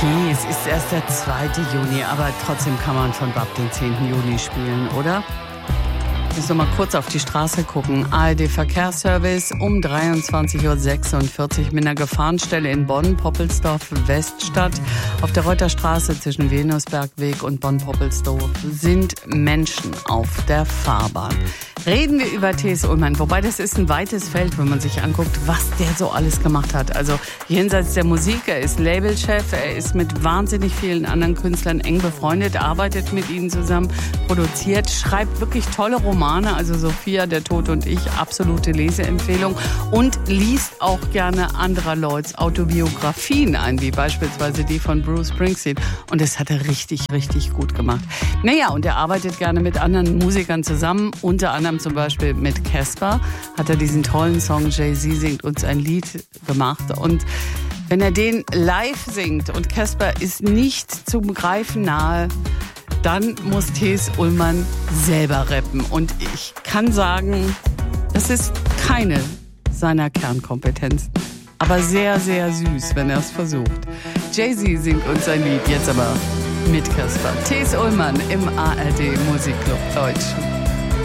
Okay, es ist erst der 2. Juni, aber trotzdem kann man von BAP den 10. Juni spielen, oder? Müssen wir mal kurz auf die Straße gucken. ARD Verkehrsservice um 23.46 Uhr mit einer Gefahrenstelle in Bonn, Poppelsdorf, Weststadt. Auf der Reuterstraße zwischen Venusbergweg und Bonn-Poppelsdorf sind Menschen auf der Fahrbahn. Reden wir über T.S. Ullmann, wobei das ist ein weites Feld, wenn man sich anguckt, was der so alles gemacht hat. Also jenseits der Musik, er ist Labelchef, er ist mit wahnsinnig vielen anderen Künstlern eng befreundet, arbeitet mit ihnen zusammen, produziert, schreibt wirklich tolle Romane, also Sophia, der Tod und ich, absolute Leseempfehlung, und liest auch gerne anderer Leute Autobiografien ein, wie beispielsweise die von Bruce Springsteen, und das hat er richtig, richtig gut gemacht. Naja, und er arbeitet gerne mit anderen Musikern zusammen, unter anderem zum Beispiel mit Casper hat er diesen tollen Song Jay-Z singt uns ein Lied gemacht, und wenn er den live singt und Casper ist nicht zum Greifen nahe, dann muss T.S. Ullmann selber rappen, und ich kann sagen, das ist keine seiner Kernkompetenzen, aber sehr, sehr süß, wenn er es versucht. Jay-Z singt uns ein Lied, jetzt aber mit Casper. T.S. Ullmann im ARD Musikclub Deutsch.